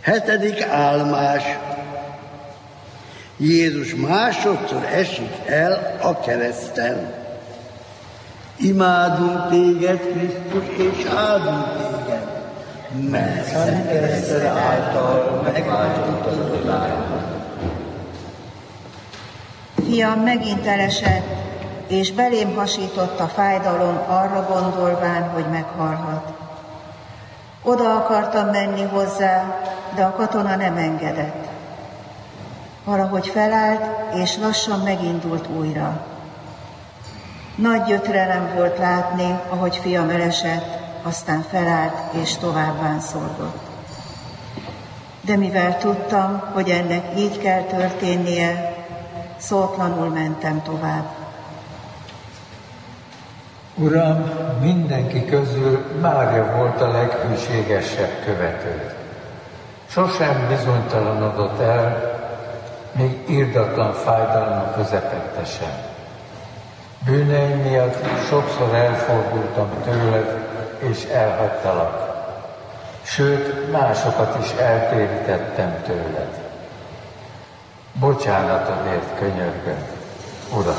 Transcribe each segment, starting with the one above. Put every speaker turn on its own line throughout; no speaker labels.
7. állomás. Jézus másodszor esik el a kereszten. Imádunk téged, Krisztus, és áldunk téged, mert szent kereszted által megváltottad a világot.
Fiam megint elesett, és belém hasított a fájdalom arra gondolván, hogy meghalhat. Oda akartam menni hozzá, de a katona nem engedett. Valahogy felállt, és lassan megindult újra. Nagy gyötrelem volt látni, ahogy fiam elesett, aztán felállt, és tovább vánszorgott. De mivel tudtam, hogy ennek így kell történnie, szótlanul mentem tovább.
Uram, mindenki közül Mária volt a leghűségesebb követőd. Sosem bizonytalanodott el, még irdatlan fájdalmak közepette sem. Bűneim miatt sokszor elfordultam tőled, és elhagytalak. Sőt, másokat is eltérítettem tőled. Bocsánatodért könyörgöm, Uram!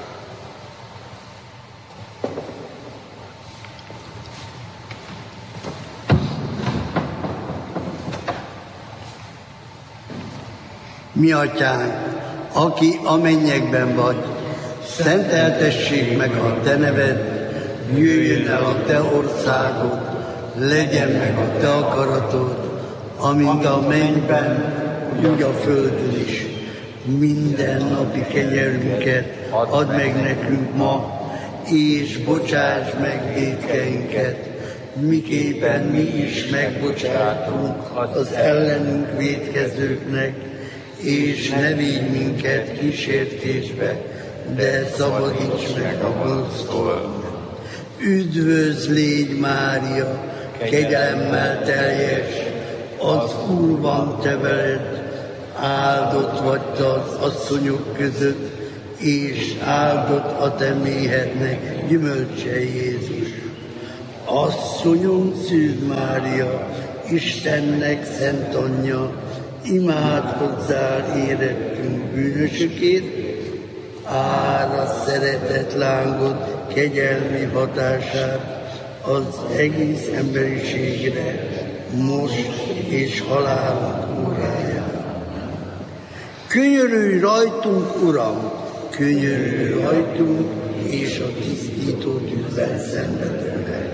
Mi atyánk, aki a mennyekben vagy, szenteltessék meg a te neved, jöjjön el a te országod, legyen meg a te akaratod, amint a mennyben, úgy a földön is. Minden napi kenyerünket add meg nekünk ma, és bocsáss meg vétkeinket, miképpen mi is megbocsátunk az ellenünk vétkezőknek, és ne vigy minket kísértésbe, de szabadíts meg a gonosztól. Üdvözl légy, Mária, kegyelemmel teljes, az Úr van te veled, áldott vagy te az asszonyok között, és áldott a te méhednek gyümölcse Jézus. Asszonyom, Szűz Mária, Istennek szent anyja, imádkozzál érettünk bűnösökért, ára szeretet lángod kegyelmi hatását az egész emberiségre, most és halálunk óráján. Könyörülj rajtunk, Uram, könyörülj rajtunk, és a tisztító tűzben szenvedő.